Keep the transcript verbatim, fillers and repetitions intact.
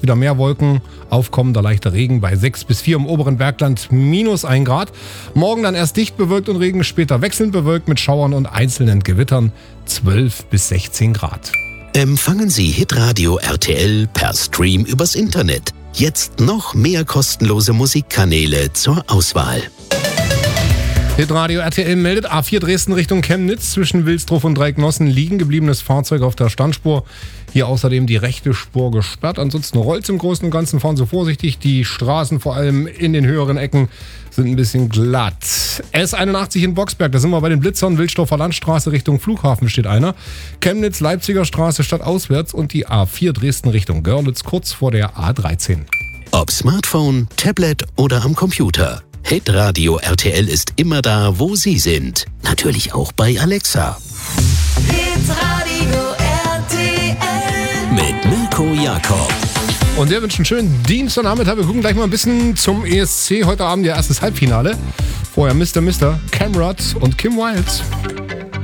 Nacht wieder mehr Wolken, aufkommender leichter Regen bei sechs bis vier im oberen Bergland, minus ein Grad. Morgen dann erst dicht bewölkt und Regen, später wechselnd bewölkt mit Schauern und einzelnen Gewittern, zwölf bis sechzehn Grad. Empfangen Sie Hitradio R T L per Stream übers Internet. Jetzt noch mehr kostenlose Musikkanäle zur Auswahl. Hitradio R T L meldet A vier Dresden Richtung Chemnitz. Zwischen Wilsdruf und Dreignossen liegen gebliebenes Fahrzeug auf der Standspur. Hier außerdem die rechte Spur gesperrt. Ansonsten rollt es im Großen und Ganzen. Fahren Sie vorsichtig. Die Straßen, vor allem in den höheren Ecken, sind ein bisschen glatt. S einundachtzig in Boxberg, da sind wir bei den Blitzern. Wilsdorfer Landstraße Richtung Flughafen steht einer. Chemnitz, Leipziger Straße stadtauswärts und die A vier Dresden Richtung Görlitz kurz vor der A dreizehn. Ob Smartphone, Tablet oder am Computer. Hitradio R T L ist immer da, wo Sie sind. Natürlich auch bei Alexa. Hitradio R T L Mit Mirko Jakob. Und der wünscht einen schönen Dienstagnachmittag. Wir gucken gleich mal ein bisschen zum E S C. Heute Abend ihr erstes Halbfinale. Vorher Mister Mister, Camrod und Kim Wilde.